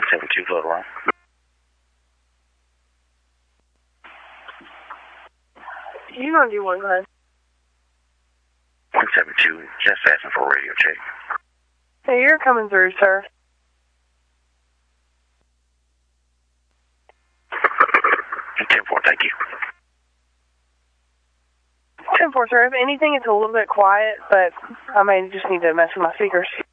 172, float around. 171, go ahead. 172, just asking for a radio check. Hey, you're coming through, sir. 10-4, thank you. 10-4, sir. If anything, it's a little bit quiet, but I may just need to mess with my speakers.